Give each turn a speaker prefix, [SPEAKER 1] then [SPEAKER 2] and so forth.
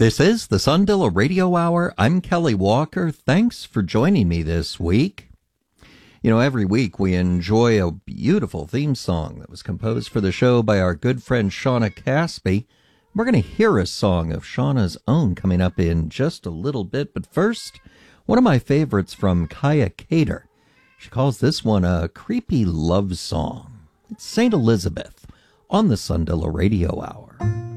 [SPEAKER 1] This is the Sundilla Radio Hour. I'm Kelly Walker. Thanks for joining me this week. You know, every week we enjoy a beautiful theme song that was composed for the show by our good friend Shauna Caspi. We're going to hear a song of Shauna's own coming up in just a little bit. But first, one of my favorites from Kaya Cater. She calls this one a creepy love song. It's St. Elizabeth on the Sundilla Radio Hour.